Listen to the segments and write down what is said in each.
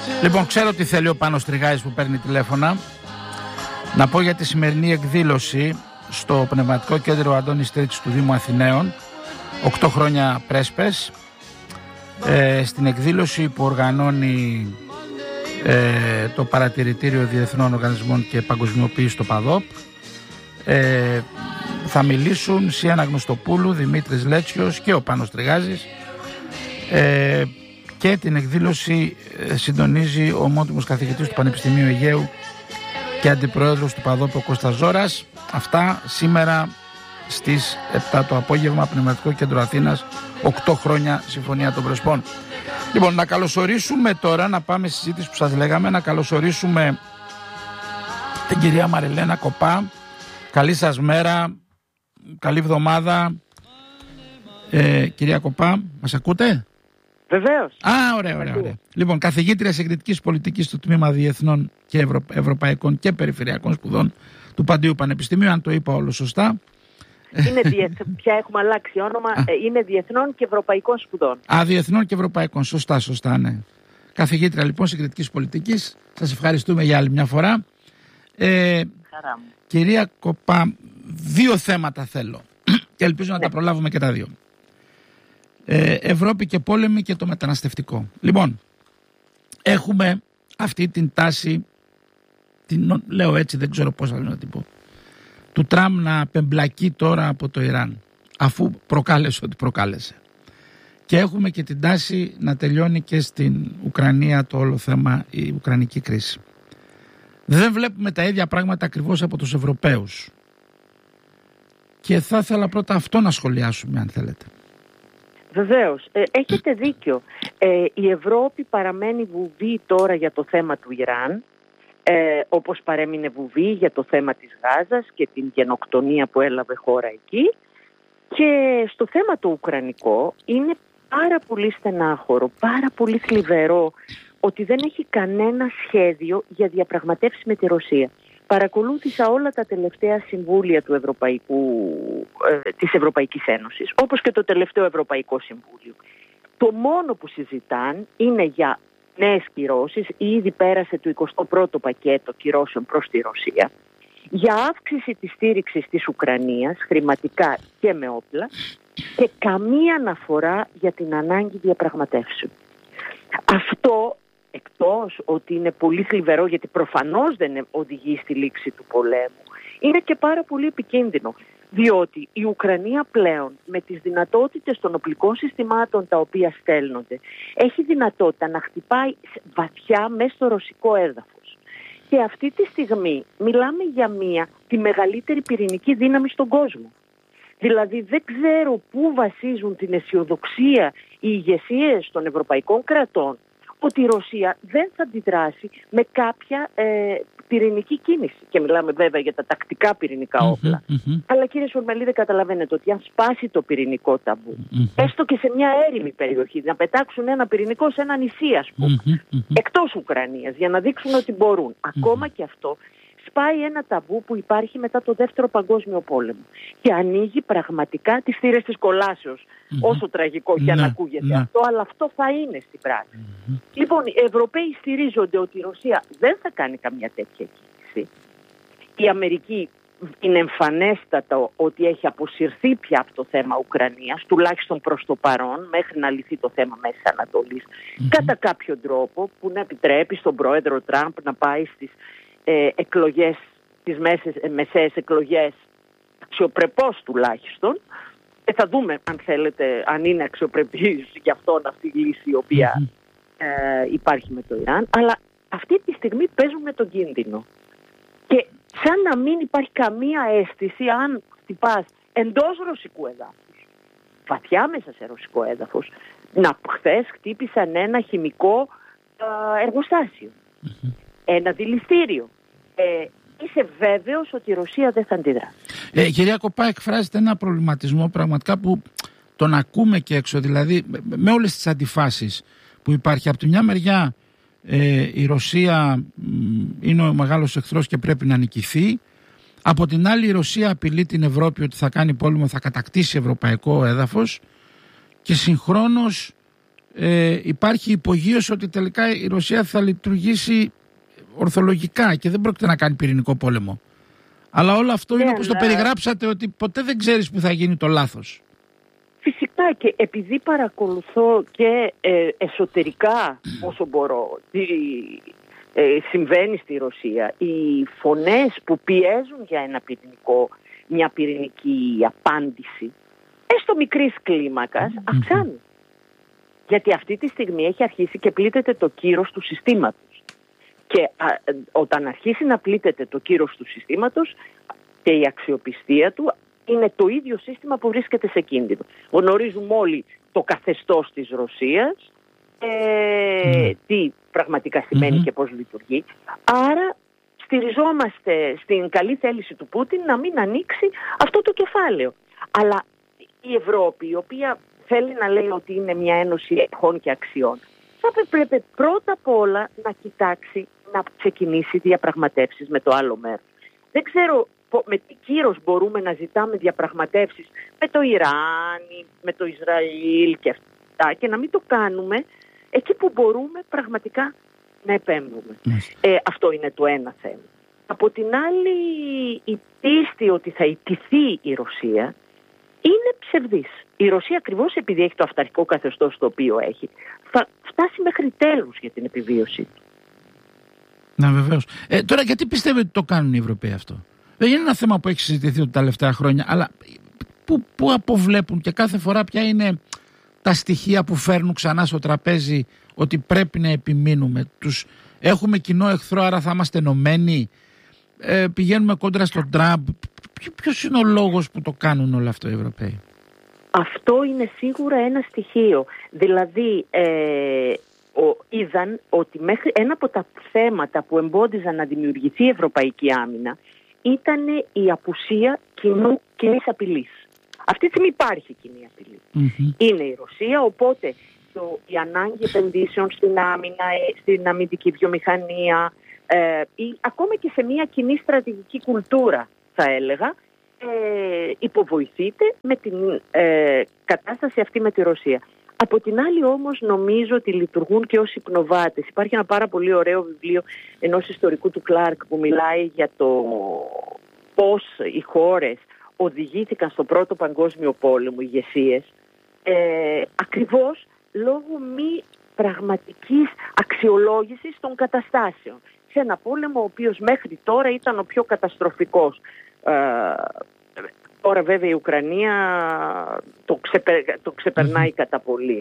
Λοιπόν, ξέρω τι θέλει ο Πάνος Τριγάης που παίρνει τηλέφωνα. Να πω για τη σημερινή εκδήλωση στο Πνευματικό Κέντρο Αντώνης Τρίτσης του Δήμου Αθηναίων, 8 χρόνια πρέσπες. Στην εκδήλωση που οργανώνει το Παρατηρητήριο Διεθνών Οργανισμών και Παγκοσμιοποίηση, το ΠΑΔΟΠ, θα μιλήσουν Σιάννα Γνωστοπούλου, Δημήτρης Λέτσιος και ο Πάνος Τριγάζης, και την εκδήλωση συντονίζει ο ομότιμος καθηγητής του Πανεπιστημίου Αιγαίου και αντιπρόεδρος του ΠΑΔΟΠ, ο Κώστας Ζώρας. Αυτά σήμερα στις 7 το απόγευμα, Πνευματικό Κέντρο Αθήνας, 8 χρόνια Συμφωνία των Πρεσπών. Λοιπόν, να καλωσορίσουμε τώρα, να πάμε στη συζήτηση που σας λέγαμε, να καλωσορίσουμε την κυρία Μαριλένα Κοπά. Καλή σας μέρα, καλή εβδομάδα. Κυρία Κοπά, μας ακούτε? Βεβαίως. Ωραία. Λοιπόν, καθηγήτρια συγκριτικής πολιτικής στο Τμήμα Διεθνών και Ευρωπαϊκών και Περιφερειακών Σπουδών του Παντίου Πανεπιστημίου, αν το είπα όλο σωστά. Πια έχουμε αλλάξει όνομα, είναι Διεθνών και Ευρωπαϊκών Σπουδών. Διεθνών και Ευρωπαϊκών, σωστά, ναι. Καθηγήτρια λοιπόν συγκριτικής πολιτικής, σας ευχαριστούμε για άλλη μια φορά. Χαρά μου. Κυρία Κοπά, 2 θέματα θέλω και ελπίζω να τα προλάβουμε και τα 2. Ευρώπη και πόλεμη και το μεταναστευτικό. Λοιπόν, έχουμε αυτή την τάση, λέω έτσι, δεν ξέρω πώς θα να την πω, του Τραμπ να πεμπλακεί τώρα από το Ιράν, αφού προκάλεσε ό,τι προκάλεσε. Και έχουμε και την τάση να τελειώνει και στην Ουκρανία το όλο θέμα, η Ουκρανική κρίση. Δεν βλέπουμε τα ίδια πράγματα ακριβώς από τους Ευρωπαίους. Και θα ήθελα πρώτα αυτό να σχολιάσουμε, αν θέλετε. Βεβαίως. Έχετε δίκιο. Η Ευρώπη παραμένει βουβή τώρα για το θέμα του Ιράν, όπως παρέμεινε βουβή για το θέμα της Γάζας και την γενοκτονία που έλαβε χώρα εκεί. Και στο θέμα το ουκρανικό είναι πάρα πολύ στενάχωρο, πάρα πολύ θλιβερό ότι δεν έχει κανένα σχέδιο για διαπραγματεύσεις με τη Ρωσία. Παρακολούθησα όλα τα τελευταία συμβούλια της Ευρωπαϊκής Ένωσης, όπως και το τελευταίο Ευρωπαϊκό Συμβούλιο. Το μόνο που συζητάν είναι για νέες κυρώσεις, ήδη πέρασε το 21ο πακέτο κυρώσεων προς τη Ρωσία, για αύξηση της στήριξης της Ουκρανίας, χρηματικά και με όπλα, και καμία αναφορά για την ανάγκη διαπραγματεύσεων. Αυτό, εκτός ότι είναι πολύ θλιβερό γιατί προφανώς δεν οδηγεί στη λήξη του πολέμου, είναι και πάρα πολύ επικίνδυνο. Διότι η Ουκρανία πλέον με τις δυνατότητες των οπλικών συστημάτων τα οποία στέλνονται έχει δυνατότητα να χτυπάει βαθιά μέσα στο ρωσικό έδαφος. Και αυτή τη στιγμή μιλάμε για τη μεγαλύτερη πυρηνική δύναμη στον κόσμο. Δηλαδή δεν ξέρω πού βασίζουν την αισιοδοξία οι ηγεσίες των ευρωπαϊκών κρατών ότι η Ρωσία δεν θα αντιδράσει με κάποια πυρηνική κίνηση. Και μιλάμε βέβαια για τα τακτικά πυρηνικά όπλα. Αλλά κύριε Σουρμελίδη, καταλαβαίνετε ότι αν σπάσει το πυρηνικό ταμπού, έστω και σε μια έρημη περιοχή, να πετάξουν ένα πυρηνικό σε ένα νησί, ας πούμε, εκτός Ουκρανίας, για να δείξουν ότι μπορούν. Ακόμα και αυτό σπάει ένα ταμπού που υπάρχει μετά το Δεύτερο Παγκόσμιο Πόλεμο και ανοίγει πραγματικά τις θύρες της κολάσεως. Όσο τραγικό και αν ακούγεται αυτό, αλλά αυτό θα είναι στην πράξη. Λοιπόν, οι Ευρωπαίοι στηρίζονται ότι η Ρωσία δεν θα κάνει καμία τέτοια κίνηση. Η Αμερική είναι εμφανέστατο ότι έχει αποσυρθεί πια από το θέμα Ουκρανίας, τουλάχιστον προς το παρόν, μέχρι να λυθεί το θέμα Μέσης Ανατολής, κατά κάποιο τρόπο που να επιτρέπει στον πρόεδρο Τραμπ να πάει στις εκλογές, τις μεσαίες εκλογές, αξιοπρεπώς τουλάχιστον, και θα δούμε αν θέλετε αν είναι αξιοπρεπής γι' αυτόν αυτή η λύση η οποία υπάρχει με το Ιράν, αλλά αυτή τη στιγμή παίζουν με τον κίνδυνο και σαν να μην υπάρχει καμία αίσθηση αν χτυπάς εντός ρωσικού εδάφους, βαθιά μέσα σε ρωσικό έδαφος. Χθες χτύπησαν ένα χημικό εργοστάσιο, ένα δηληστήριο. Είσαι βέβαιος ότι η Ρωσία δεν θα αντιδράσει. Κυρία Κοπά, εκφράζεται ένα προβληματισμό πραγματικά που τον ακούμε και έξω, δηλαδή με όλες τις αντιφάσεις που υπάρχει. Από τη μια μεριά η Ρωσία είναι ο μεγάλος εχθρός και πρέπει να νικηθεί. Από την άλλη η Ρωσία απειλεί την Ευρώπη ότι θα κάνει πόλεμο, θα κατακτήσει ευρωπαϊκό έδαφος, και συγχρόνως υπάρχει υπογείωση ότι τελικά η Ρωσία θα λειτουργήσει ορθολογικά και δεν πρόκειται να κάνει πυρηνικό πόλεμο. Αλλά όλο αυτό είναι όπως το περιγράψατε, ότι ποτέ δεν ξέρεις που θα γίνει το λάθος. Φυσικά, και επειδή παρακολουθώ και εσωτερικά όσο μπορώ τι συμβαίνει στη Ρωσία, οι φωνές που πιέζουν για μια πυρηνική απάντηση, έστω μικρής κλίμακας, αυξάνουν. Γιατί αυτή τη στιγμή έχει αρχίσει και πλήττεται το κύρος του συστήματος. Και όταν αρχίσει να πλήττεται το κύρος του συστήματος και η αξιοπιστία του, είναι το ίδιο σύστημα που βρίσκεται σε κίνδυνο. Γνωρίζουμε όλοι το καθεστώς της Ρωσίας, τι πραγματικά σημαίνει και πώς λειτουργεί. Άρα στηριζόμαστε στην καλή θέληση του Πούτιν να μην ανοίξει αυτό το κεφάλαιο. Αλλά η Ευρώπη, η οποία θέλει να λέει ότι είναι μια ένωση αρχών και αξιών, θα πρέπει πρώτα απ' όλα να κοιτάξει να ξεκινήσει διαπραγματεύσεις με το άλλο μέρος. Δεν ξέρω με τι κύρος μπορούμε να ζητάμε διαπραγματεύσεις με το Ιράν, με το Ισραήλ και αυτά, και να μην το κάνουμε εκεί που μπορούμε πραγματικά να επέμβουμε. Αυτό είναι το ένα θέμα. Από την άλλη, η πίστη ότι θα ιτηθεί η Ρωσία είναι ψευδής. Η Ρωσία, ακριβώς επειδή έχει το αυταρχικό καθεστώς το οποίο έχει, θα φτάσει μέχρι τέλους για την επιβίωσή του. Να, βεβαίως. Τώρα, γιατί πιστεύετε ότι το κάνουν οι Ευρωπαίοι αυτό? Δεν είναι ένα θέμα που έχει συζητηθεί τα τελευταία χρόνια, αλλά πού αποβλέπουν και κάθε φορά ποια είναι τα στοιχεία που φέρνουν ξανά στο τραπέζι ότι πρέπει να επιμείνουμε? Έχουμε κοινό εχθρό, άρα θα είμαστε ενωμένοι? Πηγαίνουμε κόντρα στον Τραμπ? Ποιος είναι ο λόγος που το κάνουν όλο αυτό οι Ευρωπαίοι? Αυτό είναι σίγουρα ένα στοιχείο. Δηλαδή, είδαν ότι ένα από τα θέματα που εμπόδιζαν να δημιουργηθεί η ευρωπαϊκή άμυνα ήταν η απουσία κοινής απειλής. Αυτή τη στιγμή υπάρχει κοινή απειλή. Είναι η Ρωσία, οπότε η ανάγκη επενδύσεων στην άμυνα, στην αμυντική βιομηχανία, ή ακόμα και σε μια κοινή στρατηγική κουλτούρα, θα έλεγα, υποβοηθείται με την κατάσταση αυτή με τη Ρωσία. Από την άλλη όμως νομίζω ότι λειτουργούν και ως υπνοβάτες. Υπάρχει ένα πάρα πολύ ωραίο βιβλίο ενός ιστορικού του Κλάρκ που μιλάει για το πώς οι χώρες οδηγήθηκαν στον Πρώτο Παγκόσμιο Πόλεμο, ηγεσίες, ακριβώς λόγω μη πραγματικής αξιολόγησης των καταστάσεων. Σε ένα πόλεμο ο οποίος μέχρι τώρα ήταν ο πιο καταστροφικός. Τώρα βέβαια η Ουκρανία το ξεπερνάει κατά πολύ.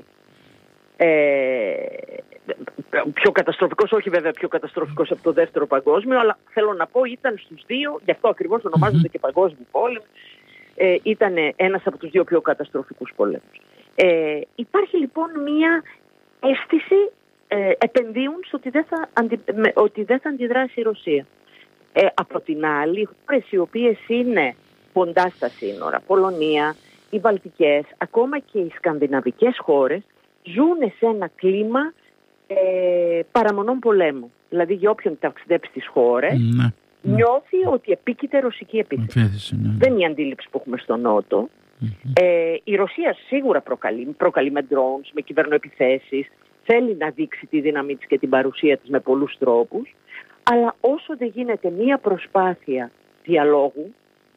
Πιο καταστροφικός, όχι βέβαια πιο καταστροφικός από το Δεύτερο Παγκόσμιο, αλλά θέλω να πω ήταν στους δύο, γι' αυτό ακριβώς ονομάζονται και Παγκόσμιο Πόλεμο, ήταν ένας από τους δύο πιο καταστροφικούς πολέμους. Υπάρχει λοιπόν μία αίσθηση, επενδύουν στο ότι δεν θα αντιδράσει η Ρωσία. Από την άλλη, οι χώρες οι οποίες είναι κοντά στα σύνορα, Πολωνία, οι Βαλτικές, ακόμα και οι σκανδιναβικές χώρες, ζουν σε ένα κλίμα παραμονών πολέμου. Δηλαδή για όποιον ταξιδέψει στις χώρες, νιώθει ότι επίκειται ρωσική επίθεση. Δεν είναι η αντίληψη που έχουμε στο Νότο. Η Ρωσία σίγουρα προκαλεί με drones, με κυβερνοεπιθέσεις, θέλει να δείξει τη δύναμή της και την παρουσία της με πολλούς τρόπους, αλλά όσο δεν γίνεται μία προσπάθεια διαλόγου,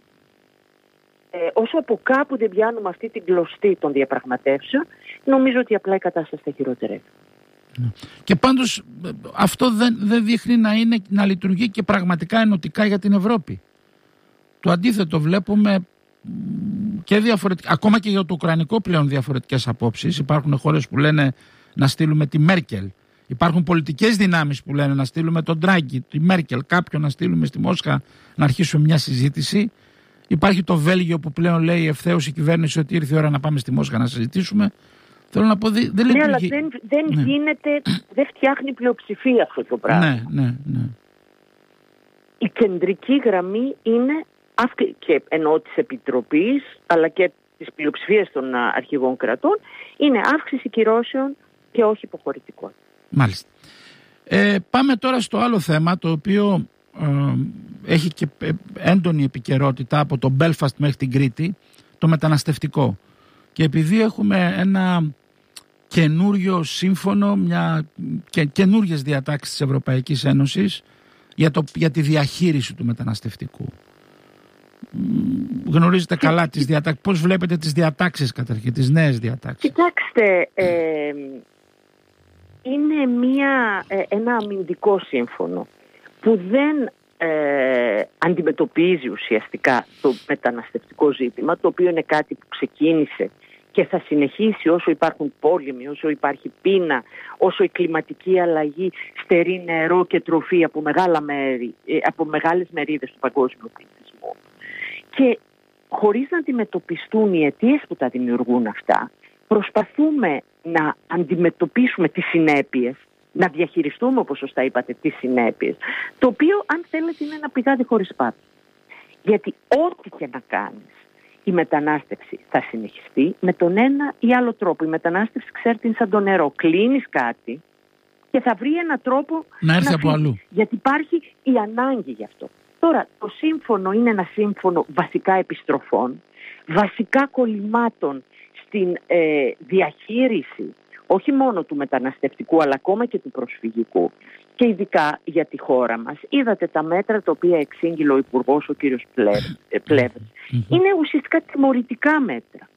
όσο από κάπου δεν πιάνουμε αυτή την κλωστή των διαπραγματεύσεων, νομίζω ότι απλά η κατάσταση θα χειροτερεύει. Και πάντως αυτό δεν δείχνει να λειτουργεί και πραγματικά ενωτικά για την Ευρώπη. Το αντίθετο βλέπουμε και ακόμα και για το ουκρανικό πλέον διαφορετικές απόψεις. Υπάρχουν χώρες που λένε να στείλουμε τη Μέρκελ. Υπάρχουν πολιτικές δυνάμεις που λένε να στείλουμε τον Ντράγκη, τη Μέρκελ, κάποιον να στείλουμε στη Μόσχα να αρχίσουμε μια συζήτηση. Υπάρχει το Βέλγιο που πλέον λέει ευθέως η κυβέρνηση ότι ήρθε η ώρα να πάμε στη Μόσχα να συζητήσουμε. Θέλω να πω, δεν λειτουργεί. Αλλά δεν γίνεται, δεν φτιάχνει πλειοψηφία αυτό το πράγμα. Ναι. Η κεντρική γραμμή είναι, και εννοώ της Επιτροπής, αλλά και της πλειοψηφίας των αρχηγών κρατών, είναι αύξηση κυρώσεων και όχι υποχωρητικών. Μάλιστα. Πάμε τώρα στο άλλο θέμα, το οποίο έχει και έντονη επικαιρότητα από το Μπέλφαστ μέχρι την Κρήτη, το μεταναστευτικό. Και επειδή έχουμε ένα καινούριο σύμφωνο, καινούριες διατάξεις της Ευρωπαϊκής Ένωσης για τη διαχείριση του μεταναστευτικού. Γνωρίζετε καλά τις διατάξεις. Πώς βλέπετε τις διατάξεις καταρχήν, τις νέες διατάξεις? Κοιτάξτε, είναι ένα αμυντικό σύμφωνο που δεν αντιμετωπίζει ουσιαστικά το μεταναστευτικό ζήτημα, το οποίο είναι κάτι που ξεκίνησε και θα συνεχίσει όσο υπάρχουν πόλεμοι, όσο υπάρχει πείνα, όσο η κλιματική αλλαγή στερεί νερό και τροφή από μεγάλες μερίδες του παγκόσμιου πληθυσμού. Και χωρίς να αντιμετωπιστούν οι αιτίες που τα δημιουργούν αυτά, προσπαθούμε να αντιμετωπίσουμε τις συνέπειες, να διαχειριστούμε, όπως σωστά είπατε, τις συνέπειες, το οποίο, αν θέλετε, είναι ένα πηγάδι χωρίς πάτο. Γιατί ό,τι και να κάνεις, η μετανάστευση θα συνεχιστεί με τον ένα ή άλλο τρόπο. Η μετανάστευση, ξέρετε, είναι σαν το νερό. Κλείνεις κάτι και θα βρει έναν τρόπο να έρθει από αλλού. Γιατί υπάρχει η ανάγκη γι' αυτό. Τώρα, το σύμφωνο είναι ένα σύμφωνο βασικά επιστροφών, βασικά κολλημάτων στην διαχείριση όχι μόνο του μεταναστευτικού αλλά ακόμα και του προσφυγικού και ειδικά για τη χώρα μας. Είδατε τα μέτρα τα οποία εξήγηλε ο Υπουργός, ο κύριος Πλεύρης. Είναι ουσιαστικά τιμωρητικά μέτρα,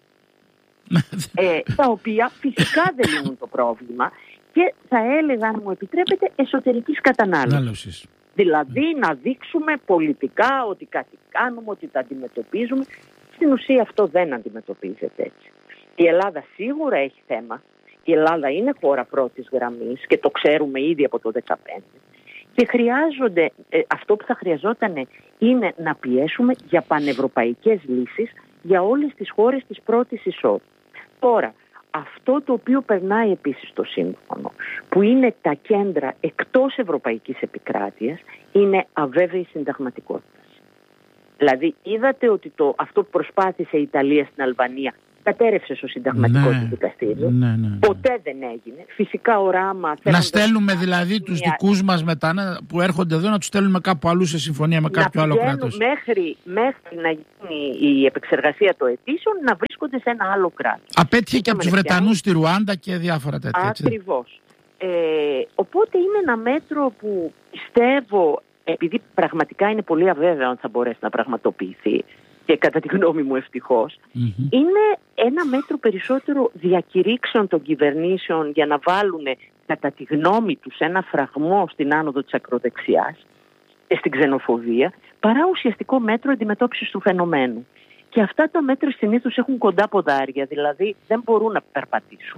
τα οποία φυσικά δεν λύνουν το πρόβλημα και θα έλεγα, αν μου επιτρέπετε, εσωτερικής κατανάλωσης. Δηλαδή να δείξουμε πολιτικά ότι κάτι κάνουμε, ότι τα αντιμετωπίζουμε. Στην ουσία αυτό δεν αντιμετωπίζεται έτσι. Η Ελλάδα σίγουρα έχει θέμα. Η Ελλάδα είναι χώρα πρώτης γραμμής και το ξέρουμε ήδη από το 2015. Και αυτό που θα χρειαζόταν είναι να πιέσουμε για πανευρωπαϊκές λύσεις για όλες τις χώρες της πρώτης εισόδου. Τώρα, αυτό το οποίο περνάει επίσης στο σύμφωνο, που είναι τα κέντρα εκτός ευρωπαϊκής επικράτειας, είναι αβέβαιη συνταγματικότητα. Δηλαδή, είδατε ότι αυτό που προσπάθησε η Ιταλία στην Αλβανία κατέρευσε στο συνταγματικό του δικαστήριο. Ποτέ δεν έγινε. Φυσικά οράμα... Να στέλνουμε δηλαδή τους δικούς μας που έρχονται εδώ, να τους στέλνουμε κάπου αλλού σε συμφωνία με κάποιο άλλο κράτος. Μέχρι να γίνει η επεξεργασία των αιτήσεων, να βρίσκονται σε ένα άλλο κράτος. Απέτυχε και από τους Βρετανούς στη Ρουάντα και διάφορα τέτοια. Ακριβώς. Οπότε είναι ένα μέτρο που πιστεύω, επειδή πραγματικά είναι πολύ αβέβαιο αν θα μπορέσει να πραγματοποιηθεί, και κατά τη γνώμη μου ευτυχώς, είναι ένα μέτρο περισσότερο διακηρύξεων των κυβερνήσεων για να βάλουν κατά τη γνώμη τους ένα φραγμό στην άνοδο της ακροδεξιάς και στην ξενοφοβία, παρά ουσιαστικό μέτρο αντιμετώπισης του φαινομένου. Και αυτά τα μέτρα συνήθως έχουν κοντά ποδάρια, δηλαδή δεν μπορούν να περπατήσουν.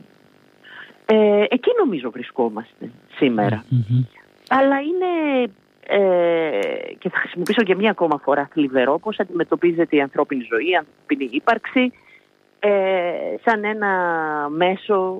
Εκεί νομίζω βρισκόμαστε σήμερα. Αλλά είναι... και θα χρησιμοποιήσω και μία ακόμα φορά θλιβερό πώς αντιμετωπίζεται η ανθρώπινη ζωή, η ανθρώπινη ύπαρξη σαν ένα μέσο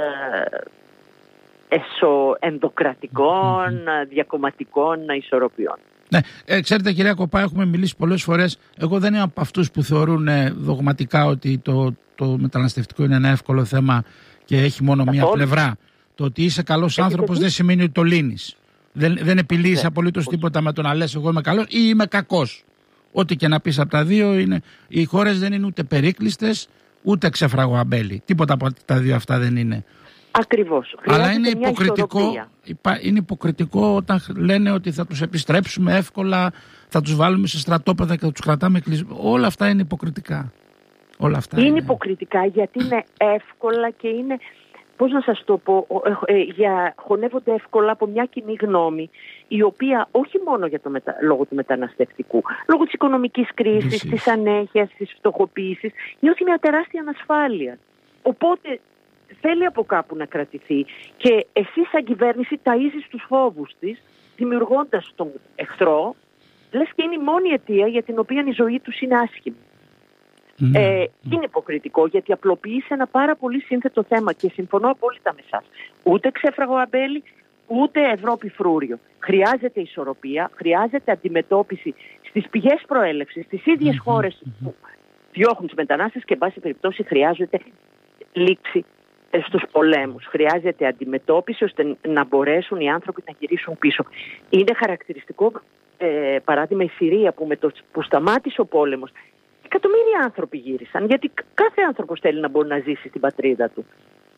εσωενδοκρατικών διακομματικών ισορροπιών. Ναι, ξέρετε κυρία Κοπά, έχουμε μιλήσει πολλές φορές. Εγώ δεν είμαι από αυτούς που θεωρούν δογματικά ότι το μεταναστευτικό είναι ένα εύκολο θέμα και έχει μόνο μία πλευρά. Το ότι είσαι καλός άνθρωπος δεν σημαίνει ότι το λύνεις. Δεν επιλύεις απολύτως τίποτα με το να λες εγώ είμαι καλός ή είμαι κακός. Ό,τι και να πεις από τα δύο είναι. Οι χώρες δεν είναι ούτε περίκλειστες ούτε ξεφραγοαμπέλι. Τίποτα από τα δύο αυτά δεν είναι. Ακριβώς. Αλλά είναι υποκριτικό όταν λένε ότι θα τους επιστρέψουμε εύκολα, θα τους βάλουμε σε στρατόπεδα και θα τους κρατάμε κλεισμένους. Όλα αυτά είναι υποκριτικά. Όλα αυτά είναι υποκριτικά γιατί είναι εύκολα και είναι... Πώς να σας το πω, χωνεύονται εύκολα από μια κοινή γνώμη, η οποία όχι μόνο λόγω του μεταναστευτικού, λόγω της οικονομικής κρίσης, της ανέχειας, της φτωχοποίησης, νιώθει μια τεράστια ανασφάλεια. Οπότε θέλει από κάπου να κρατηθεί και εσύ σαν κυβέρνηση ταΐζεις τους φόβους της, δημιουργώντας τον εχθρό, λες και είναι η μόνη αιτία για την οποία η ζωή τους είναι άσχημη. Είναι υποκριτικό γιατί απλοποιεί ένα πάρα πολύ σύνθετο θέμα και συμφωνώ απόλυτα με εσάς. Ούτε ξέφραγο αμπέλι, ούτε Ευρώπη φρούριο. Χρειάζεται ισορροπία, χρειάζεται αντιμετώπιση στις πηγές προέλευσης, στις ίδιες χώρες που διώχνουν τους μετανάστες και εν πάση περιπτώσει χρειάζεται λήξη στους πολέμους. Χρειάζεται αντιμετώπιση ώστε να μπορέσουν οι άνθρωποι να γυρίσουν πίσω. Είναι χαρακτηριστικό παράδειγμα η Συρία που σταμάτησε ο πόλεμος. Εκατομμύρια άνθρωποι γύρισαν, γιατί κάθε άνθρωπος θέλει να μπορεί να ζήσει στην πατρίδα του.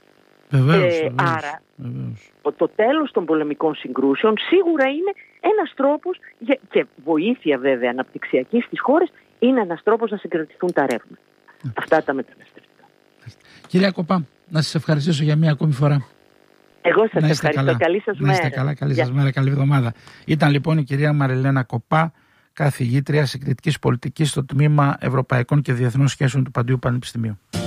Άρα το τέλος των πολεμικών συγκρούσεων σίγουρα είναι ένας τρόπος, και βοήθεια βέβαια αναπτυξιακή στις χώρες, είναι ένας τρόπος να συγκρατηθούν τα ρεύματα. Αυτά τα μεταναστευτικά. Κυρία Κοπά, να σας ευχαριστήσω για μία ακόμη φορά. Εγώ σας ευχαριστώ. Καλά. Καλή σας μέρα. Να είστε καλά, καλή σας μέρα, καλή εβδομάδα. Ήταν λοιπόν η κυρία Μαριλένα Κοπά, καθηγήτρια συγκριτικής πολιτικής στο Τμήμα Ευρωπαϊκών και Διεθνών Σχέσεων του Παντίου Πανεπιστημίου.